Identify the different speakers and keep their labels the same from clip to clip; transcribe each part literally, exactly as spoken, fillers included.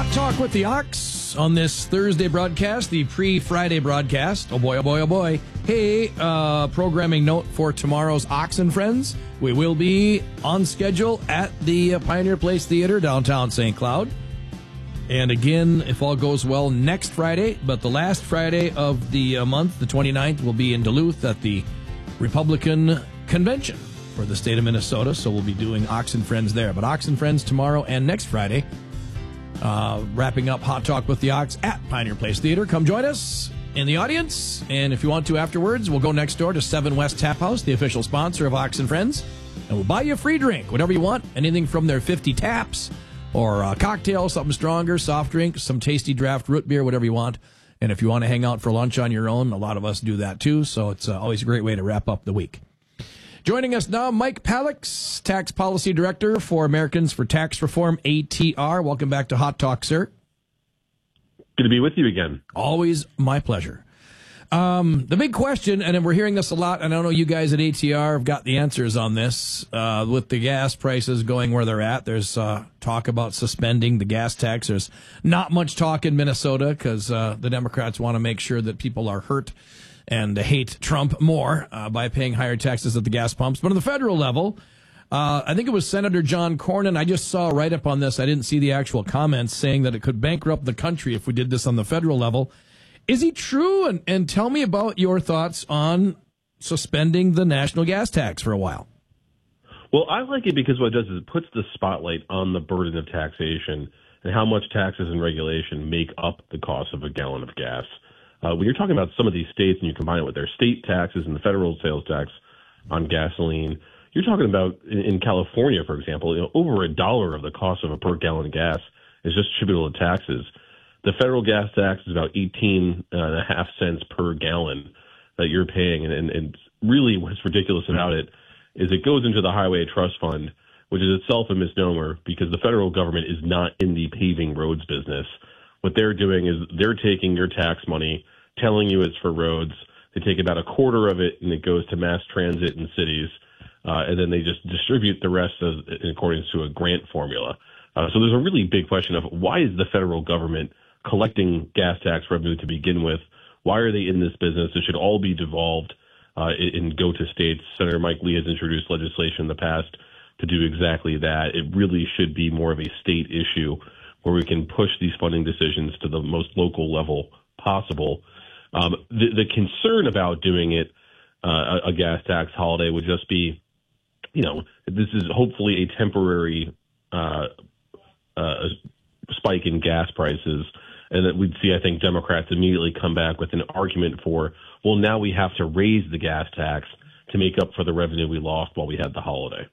Speaker 1: Hot Talk with the Ox on this Thursday broadcast, the pre-Friday broadcast. Oh boy, oh boy, oh boy. Hey, uh, programming note for tomorrow's Ox and Friends. We will be on schedule at the uh, Pioneer Place Theater, downtown Saint Cloud. And again, if all goes well, next Friday, but the last Friday of the uh, month, the twenty-ninth, will be in Duluth at the Republican Convention for the state of Minnesota. So we'll be doing Ox and Friends there. But Ox and Friends tomorrow and next Friday. Uh, wrapping up Hot Talk with the Ox at Pioneer Place Theater. Come join us in the audience. And if you want to afterwards, we'll go next door to Seven West Tap House, the official sponsor of Ox and Friends. And we'll buy you a free drink, whatever you want. Anything from their fifty taps or a cocktail, something stronger, soft drink, some tasty draft root beer, whatever you want. And if you want to hang out for lunch on your own, a lot of us do that too. So it's uh, always a great way to wrap up the week. Joining us now, Mike Pallix, Tax Policy Director for Americans for Tax Reform, A T R. Welcome back to Hot Talk, sir.
Speaker 2: Good to be with you again.
Speaker 1: Always my pleasure. Um, the big question, and we're hearing this a lot, and I know you guys at A T R have got the answers on this, uh, with the gas prices going where they're at. There's uh, talk about suspending the gas tax. There's not much talk in Minnesota because uh, the Democrats want to make sure that people are hurt and hate Trump more uh, by paying higher taxes at the gas pumps. But on the federal level, uh, I think it was Senator John Cornyn. I just saw a write-up on this. I didn't see the actual comments saying that it could bankrupt the country if we did this on the federal level. Is he true? And, and tell me about your thoughts on suspending the national gas tax for a while.
Speaker 2: Well, I like it because what it does is it puts the spotlight on the burden of taxation and how much taxes and regulation make up the cost of a gallon of gas. Uh, when you're talking about some of these states and you combine it with their state taxes and the federal sales tax on gasoline, you're talking about in, in California, for example, you know, over a dollar of the cost of a per gallon of gas is just attributable to taxes. The federal gas tax is about eighteen and a half cents per gallon that you're paying. And, and, and really what's ridiculous about it is it goes into the Highway Trust Fund, which is itself a misnomer because the federal government is not in the paving roads business. What they're doing is they're taking your tax money, telling you it's for roads. They take about a quarter of it and it goes to mass transit in cities. Uh, and then they just distribute the rest of, in accordance to a grant formula. Uh, so there's a really big question of why is the federal government collecting gas tax revenue to begin with? Why are they in this business? It should all be devolved uh, and go to states. Senator Mike Lee has introduced legislation in the past to do exactly that. It really should be more of a state issue where we can push these funding decisions to the most local level possible. Um, the, the concern about doing it, uh, a, a gas tax holiday, would just be, you know, this is hopefully a temporary uh, uh, spike in gas prices, and that we'd see, I think, Democrats immediately come back with an argument for, well, now we have to raise the gas tax to make up for the revenue we lost while we had the holiday.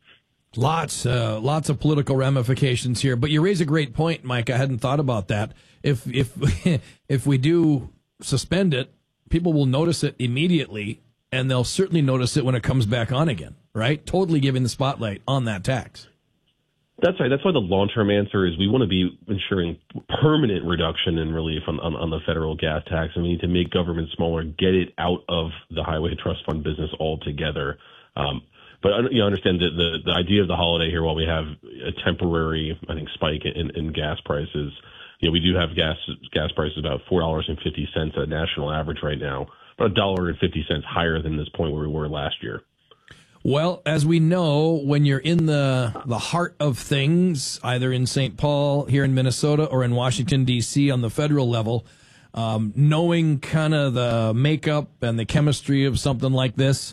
Speaker 1: Lots, uh, lots of political ramifications here, but you raise a great point, Mike. I hadn't thought about that. If if if we do suspend it, people will notice it immediately, and they'll certainly notice it when it comes back on again. Right? Totally giving the spotlight on that tax.
Speaker 2: That's right. That's why the long-term answer is we want to be ensuring permanent reduction and relief on, on, on the federal gas tax, and we need to make government smaller, get it out of the Highway Trust Fund business altogether. Um, But you know, understand that the, the idea of the holiday here, while we have a temporary, I think, spike in, in gas prices, you know, we do have gas gas prices about four dollars and fifty cents at national average right now, about a dollar and fifty cents higher than this point where we were last year.
Speaker 1: Well, as we know, when you're in the the heart of things, either in Saint Paul, here in Minnesota, or in Washington, D C on the federal level, um, knowing kind of the makeup and the chemistry of something like this,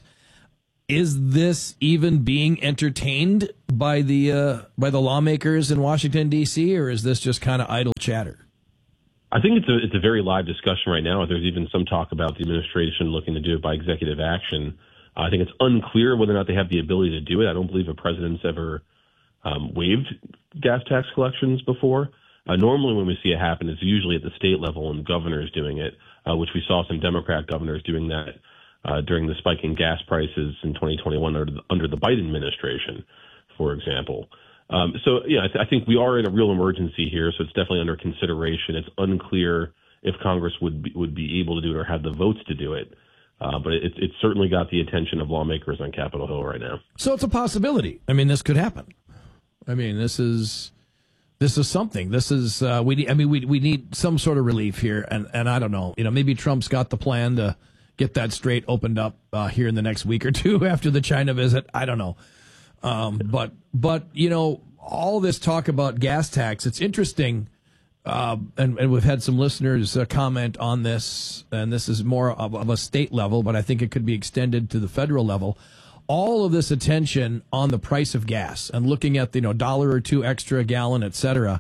Speaker 1: is this even being entertained by the uh, by the lawmakers in Washington, D C, or is this just kind of idle chatter?
Speaker 2: I think it's a it's a very live discussion right now. There's even some talk about the administration looking to do it by executive action. I think it's unclear whether or not they have the ability to do it. I don't believe a president's ever um, waived gas tax collections before. Uh, normally when we see it happen, it's usually at the state level and governors doing it, uh, which we saw some Democrat governors doing that uh, during the spike in gas prices in twenty twenty-one under the, under the Biden administration, for example. Um, so, yeah, I, th- I think we are in a real emergency here, so it's definitely under consideration. It's unclear if Congress would be, would be able to do it or have the votes to do it. Uh, but it, it's certainly got the attention of lawmakers on Capitol Hill right now.
Speaker 1: So it's a possibility. I mean, this could happen. I mean, this is This is something. This is uh, we. Need, I mean, we we need some sort of relief here, and and I don't know. You know, maybe Trump's got the plan to get that strait opened up uh, here in the next week or two after the China visit. I don't know, um, but but you know, all this talk about gas tax. It's interesting, uh, and and we've had some listeners uh, comment on this, and this is more of, of a state level, but I think it could be extended to the federal level. All of this attention on the price of gas and looking at the, you know, dollar or two extra a gallon, et cetera.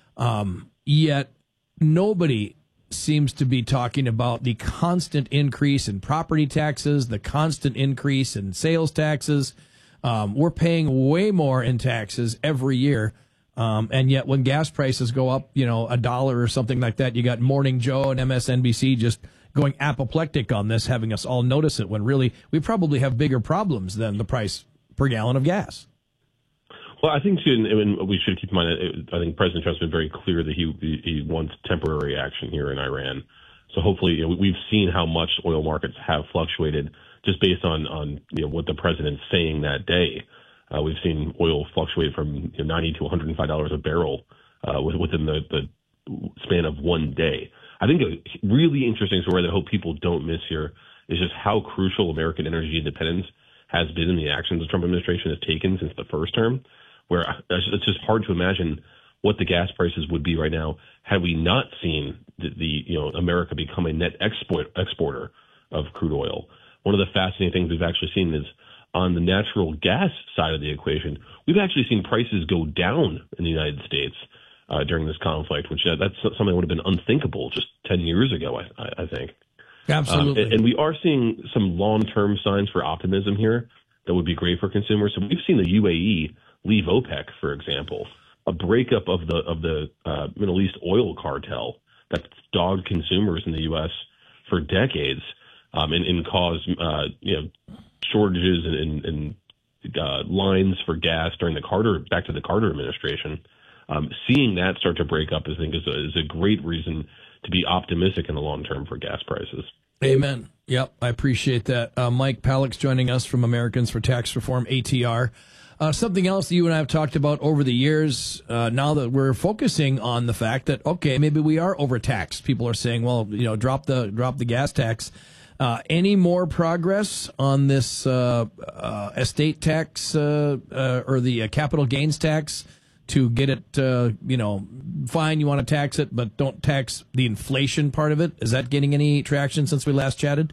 Speaker 1: Um, yet nobody seems to be talking about the constant increase in property taxes, the constant increase in sales taxes. Um, we're paying way more in taxes every year. Um, and yet when gas prices go up, you know, a dollar or something like that, you got Morning Joe and M S N B C just going apoplectic on this, having us all notice it when really we probably have bigger problems than the price per gallon of gas.
Speaker 2: Well, I think too, and we should keep in mind, I think President Trump's been very clear that he he wants temporary action here in Iran. So hopefully, you know, we've seen how much oil markets have fluctuated just based on, on you know, what the president's saying that day. Uh, we've seen oil fluctuate from you know, ninety to one hundred five dollars a barrel uh, within the, the span of one day. I think a really interesting story that I hope people don't miss here is just how crucial American energy independence has been in the actions the Trump administration has taken since the first term, where it's just hard to imagine what the gas prices would be right now had we not seen the, the you know, America become a net export exporter of crude oil. One of the fascinating things we've actually seen is on the natural gas side of the equation, we've actually seen prices go down in the United States Uh, during this conflict, which uh, that's something that would have been unthinkable just ten years ago, I, I, I think.
Speaker 1: Absolutely.
Speaker 2: Um, and, and we are seeing some long-term signs for optimism here that would be great for consumers. So we've seen the U A E leave OPEC, for example, a breakup of the of the uh, Middle East oil cartel that's dogged consumers in the U S for decades um, and, and caused uh, you know shortages and, and, and uh, lines for gas during the Carter back to the Carter administration. Um, seeing that start to break up, I think, is a, is a great reason to be optimistic in the long term for gas prices.
Speaker 1: Amen. Yep, I appreciate that. Uh, Mike Palleck's joining us from Americans for Tax Reform, A T R. Uh, something else that you and I have talked about over the years, uh, now that we're focusing on the fact that, okay, maybe we are overtaxed. People are saying, well, you know, drop the drop the gas tax. Uh, any more progress on this uh, uh, estate tax uh, uh, or the uh, capital gains tax to get it, uh, you know, fine, you want to tax it, but don't tax the inflation part of it? Is that getting any traction since we last chatted?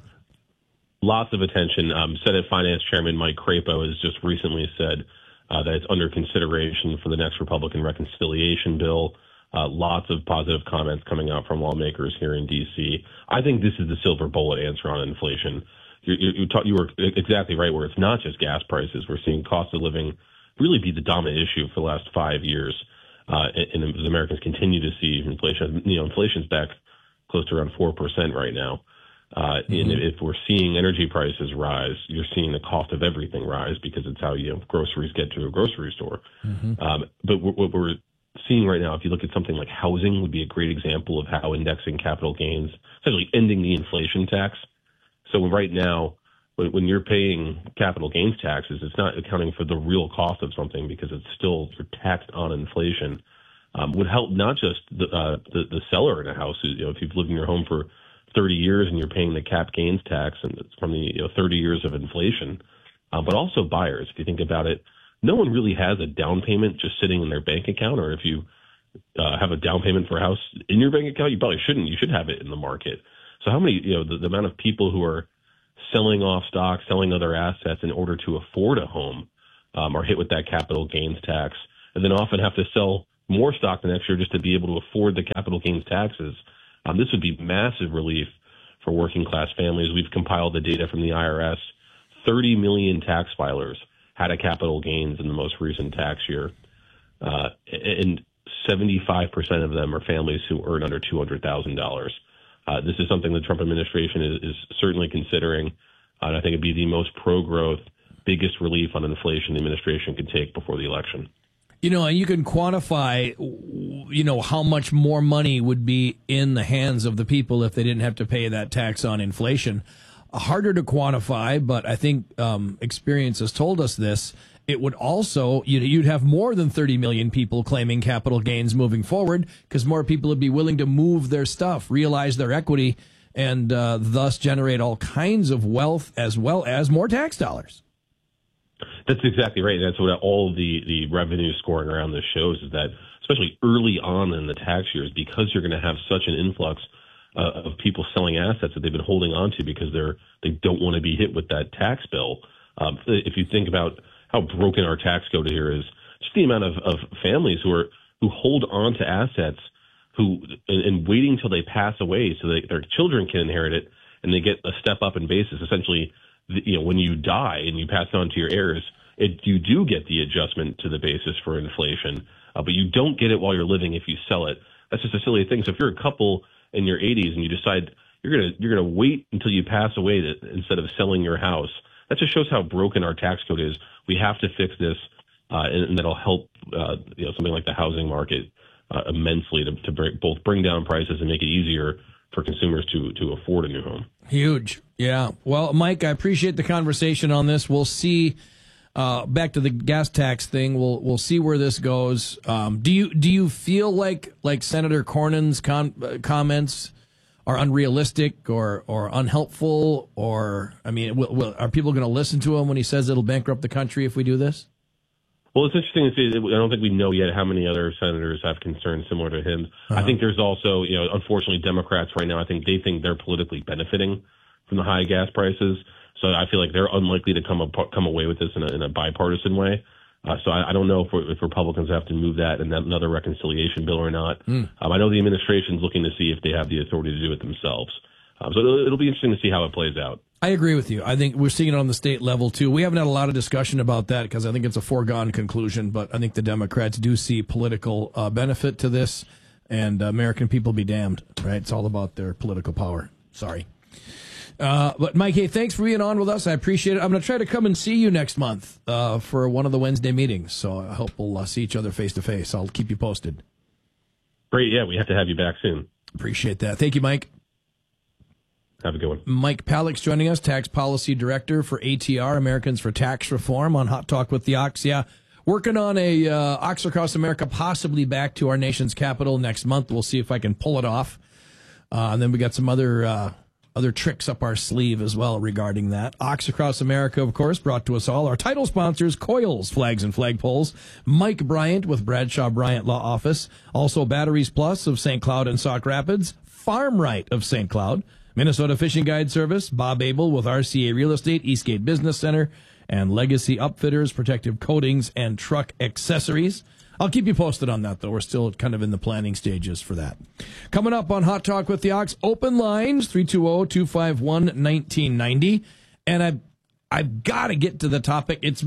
Speaker 2: Lots of attention. Um, Senate Finance Chairman Mike Crapo has just recently said uh, that it's under consideration for the next Republican reconciliation bill. Uh, lots of positive comments coming out from lawmakers here in D C. I think this is the silver bullet answer on inflation. You, you, you, talk, you were exactly right, where it's not just gas prices. We're seeing cost of living really be the dominant issue for the last five years. Uh, and, and as Americans continue to see inflation, you know, inflation's back close to around four percent right now. Uh, mm-hmm. And if we're seeing energy prices rise, you're seeing the cost of everything rise because it's how, you know, groceries get to a grocery store. Mm-hmm. Um, but what, what we're seeing right now, if you look at something like housing, would be a great example of how indexing capital gains, essentially ending the inflation tax. So right now, when you're paying capital gains taxes, it's not accounting for the real cost of something because it's still taxed on inflation. Um, would help not just the, uh, the the seller in a house. You know, if you've lived in your home for thirty years and you're paying the cap gains tax and it's from the you know, thirty years of inflation, uh, but also buyers. If you think about it, no one really has a down payment just sitting in their bank account. Or if you uh, have a down payment for a house in your bank account, you probably shouldn't. You should have it in the market. So how many, you know, the, the amount of people who are selling off stock, selling other assets in order to afford a home, um, are hit with that capital gains tax, and then often have to sell more stock the next year just to be able to afford the capital gains taxes. Um, this would be massive relief for working class families. We've compiled the data from the I R S. thirty million tax filers had a capital gains in the most recent tax year, uh, and seventy-five percent of them are families who earn under two hundred thousand dollars. Uh, this is something the Trump administration is, is certainly considering. Uh, and I think it'd be the most pro-growth, biggest relief on inflation the administration could take before the election.
Speaker 1: You know, and you can quantify, you know, how much more money would be in the hands of the people if they didn't have to pay that tax on inflation. Harder to quantify, but I think um, experience has told us this. it would also, you'd have more than thirty million people claiming capital gains moving forward because more people would be willing to move their stuff, realize their equity, and uh, thus generate all kinds of wealth as well as more tax dollars.
Speaker 2: That's exactly right. That's what all the, the revenue scoring around this shows is that, especially early on in the tax years, because you're going to have such an influx uh, of people selling assets that they've been holding on to because they're they don't want to be hit with that tax bill. Um, if you think about how broken our tax code here is, just the amount of, of families who are who hold on to assets, who and, and waiting till they pass away so that their children can inherit it, and they get a step up in basis. Essentially, you know, when you die and you pass it on to your heirs, it, you do get the adjustment to the basis for inflation, uh, but you don't get it while you're living if you sell it. That's just a silly thing. So if you're a couple in your eighties and you decide you're gonna you're gonna wait until you pass away to, instead of selling your house, that just shows how broken our tax code is. We have to fix this, uh, and, and that'll help uh, you know something like the housing market uh, immensely to, to bring, both bring down prices and make it easier for consumers to to afford a new home.
Speaker 1: Huge. Yeah. Well, Mike, I appreciate the conversation on this. We'll see. Uh, back to the gas tax thing. We'll we'll see where this goes. Um, do you do you feel like like Senator Cornyn's con- uh, comments are unrealistic or or unhelpful? Or I mean, will, will, are people going to listen to him when he says it'll bankrupt the country if we do this?
Speaker 2: Well, it's interesting to see. I don't think we know yet how many other senators have concerns similar to him. Uh-huh. I think there's also, you know, unfortunately, Democrats right now, I think they think they're politically benefiting from the high gas prices. So I feel like they're unlikely to come up, come away with this in a, in a bipartisan way. Uh, so I, I don't know if, if Republicans have to move that and that another reconciliation bill or not. Mm. Um, I know the administration's looking to see if they have the authority to do it themselves. Um, so it'll, it'll be interesting to see how it plays out.
Speaker 1: I agree with you. I think we're seeing it on the state level, too. We haven't had a lot of discussion about that because I think it's a foregone conclusion, but I think the Democrats do see political uh, benefit to this, and uh, American people be damned, right? It's all about their political power. Sorry. Uh, but, Mike, hey, thanks for being on with us. I appreciate it. I'm going to try to come and see you next month uh, for one of the Wednesday meetings, so I hope we'll uh, see each other face-to-face. I'll keep you posted.
Speaker 2: Great. Yeah, we have to have you back soon.
Speaker 1: Appreciate that. Thank you, Mike.
Speaker 2: Have a good one.
Speaker 1: Mike Palik's joining us, Tax Policy Director for A T R, Americans for Tax Reform, on Hot Talk with the Ox. Yeah, working on a uh, Ox Across America, possibly back to our nation's capital next month. We'll see if I can pull it off. Uh, and then we got some other... Uh, Other tricks up our sleeve as well regarding that. Ox Across America, of course, brought to us all. Our title sponsors, Coils, Flags and Flagpoles. Mike Bryant with Bradshaw Bryant Law Office. Also Batteries Plus of Saint Cloud and Sauk Rapids. Farm Right of Saint Cloud. Minnesota Fishing Guide Service. Bob Abel with R C A Real Estate, Eastgate Business Center. And Legacy Upfitters, Protective Coatings and Truck Accessories. I'll keep you posted on that, though. We're still kind of in the planning stages for that. Coming up on Hot Talk with the Ox, open lines, three two zero, two five one, one nine nine zero. And I've, I've got to get to the topic. It's,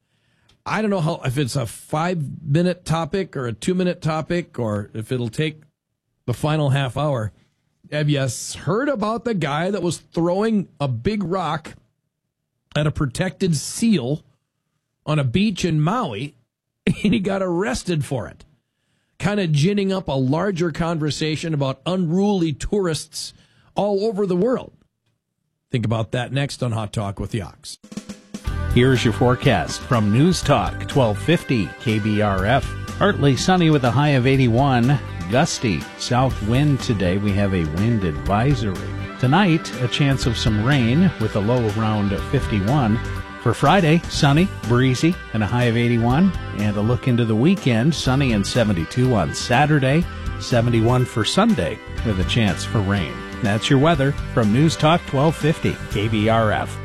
Speaker 1: I don't know how if it's a five-minute topic or a two-minute topic or if it'll take the final half hour. Have you heard about the guy that was throwing a big rock at a protected seal on a beach in Maui? And he got arrested for it, kind of ginning up a larger conversation about unruly tourists all over the world. Think about that next on Hot Talk with the Ox.
Speaker 3: Here's your forecast from News Talk twelve fifty K B R F. Partly sunny with a high of eighty-one. Gusty south wind today. We have a wind advisory. Tonight, a chance of some rain with a low around fifty-one. For Friday, sunny, breezy, and a high of eighty-one. And a look into the weekend, sunny and seventy-two on Saturday, seventy-one for Sunday, with a chance for rain. That's your weather from News Talk twelve fifty K B R F.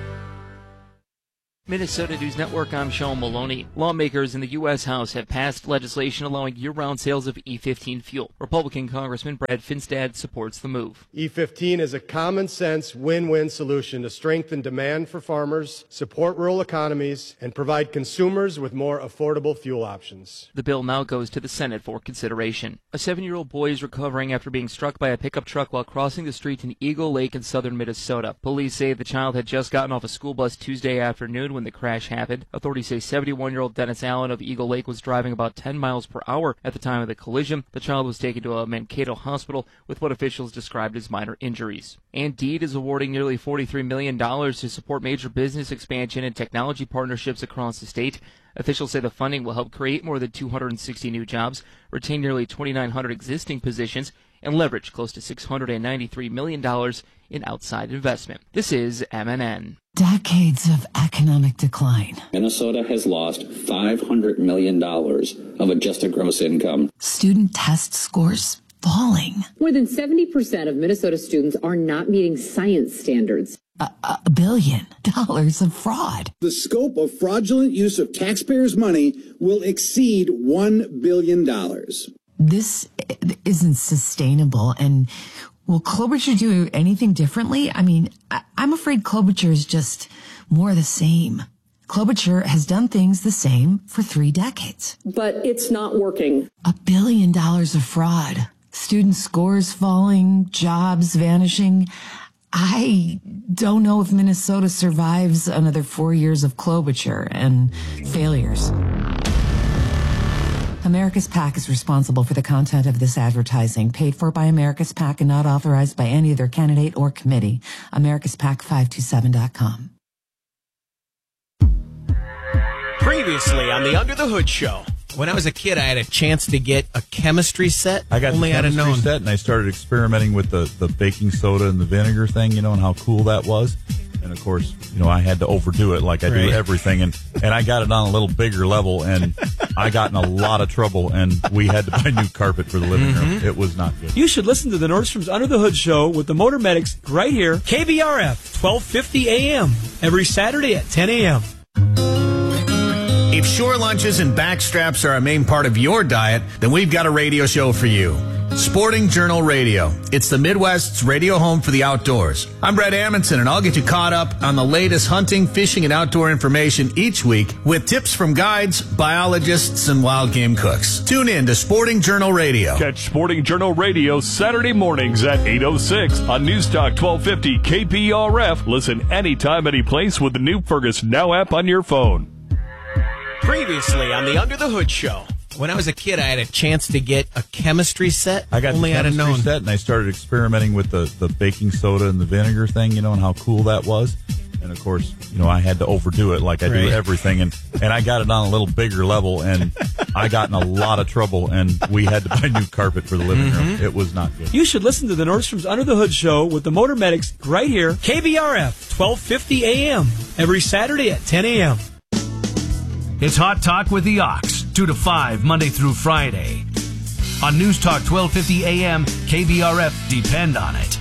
Speaker 4: Minnesota News Network, I'm Sean Maloney. Lawmakers in the U S House have passed legislation allowing year-round sales of E fifteen fuel. Republican Congressman Brad Finstad supports the move.
Speaker 5: E fifteen is a common-sense win-win solution to strengthen demand for farmers, support rural economies, and provide consumers with more affordable fuel options.
Speaker 4: The bill now goes to the Senate for consideration. A seven-year-old boy is recovering after being struck by a pickup truck while crossing the street in Eagle Lake in southern Minnesota. Police say the child had just gotten off a school bus Tuesday afternoon when when the crash happened. Authorities say seventy-one-year-old Dennis Allen of Eagle Lake was driving about ten miles per hour at the time of the collision. The child was taken to a Mankato hospital with what officials described as minor injuries. Indeed is awarding nearly forty-three million dollars to support major business expansion and technology partnerships across the state. Officials say the funding will help create more than two hundred sixty new jobs, retain nearly twenty-nine hundred existing positions, and leverage close to six hundred ninety-three million dollars in outside investment. This is M N N.
Speaker 6: Decades of economic decline.
Speaker 7: Minnesota has lost five hundred million dollars of adjusted gross income.
Speaker 6: Student test scores falling.
Speaker 8: More than seventy percent of Minnesota students are not meeting science standards.
Speaker 6: A, a billion dollars of fraud.
Speaker 9: The scope of fraudulent use of taxpayers' money will exceed one billion dollars.
Speaker 6: This isn't sustainable. And will Klobuchar do anything differently? I mean, I, I'm afraid Klobuchar is just more of the same. Klobuchar has done things the same for three decades.
Speaker 8: But it's not working.
Speaker 6: A billion dollars of fraud. Student scores falling, jobs vanishing. I don't know if Minnesota survives another four years of Klobuchar and failures. America's PAC is responsible for the content of this advertising, paid for by America's PAC and not authorized by any other candidate or committee. America's PAC five two seven dot com.
Speaker 10: Previously on the Under the Hood Show. When I was a kid, I had a chance to get a chemistry set. I got Only
Speaker 11: the chemistry
Speaker 10: known.
Speaker 11: set, and I started experimenting with the, the baking soda and the vinegar thing, you know, and how cool that was. And, of course, you know, I had to overdo it like I
Speaker 10: right.
Speaker 11: do everything. And, and I got it on a little bigger level, and I got in a lot of trouble, and we had to buy new carpet for the living room. Mm-hmm. It was not good.
Speaker 12: You should listen to the Nordstrom's Under the Hood Show with the Motor Medics right here, K B R F, twelve fifty A M, every Saturday at ten A M
Speaker 10: If shore lunches and backstraps are a main part of your diet, then we've got a radio show for you. Sporting Journal Radio. It's the Midwest's radio home for the outdoors. I'm Brett Amundson, and I'll get you caught up on the latest hunting, fishing, and outdoor information each week with tips from guides, biologists, and wild game cooks. Tune in to Sporting Journal Radio.
Speaker 13: Catch Sporting Journal Radio Saturday mornings at eight oh six on News Talk twelve fifty K P R F. Listen anytime, any place with the new Fergus Now app on your phone.
Speaker 10: Previously on the Under the Hood Show. When I was a kid, I had a chance to get a chemistry set.
Speaker 11: I got
Speaker 10: Only
Speaker 11: the chemistry
Speaker 10: known.
Speaker 11: set, and I started experimenting with the, the baking soda and the vinegar thing, you know, and how cool that was. And, of course, you know, I had to overdo it like I
Speaker 10: right.
Speaker 11: do everything. And, and I got it on a little bigger level, and I got in a lot of trouble, and we had to buy new carpet for the living room. Mm-hmm. It was not good.
Speaker 12: You should listen to the Nordstrom's Under the Hood Show with the Motor Medics right here, K B R F, twelve fifty A M, every Saturday at ten A M
Speaker 14: It's Hot Talk with the Ox, two to five, Monday through Friday. On News Talk twelve fifty A M, K B R F, depend on it.